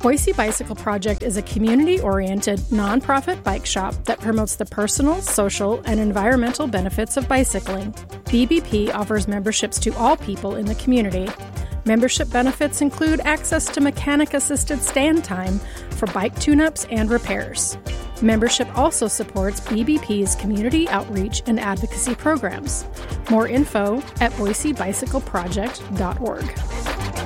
Boise Bicycle Project is a community-oriented, nonprofit bike shop that promotes the personal, social, and environmental benefits of bicycling. BBP offers memberships to all people in the community. Membership benefits include access to mechanic-assisted stand time for bike tune-ups and repairs. Membership also supports BBP's community outreach and advocacy programs. More info at boisebicycleproject.org.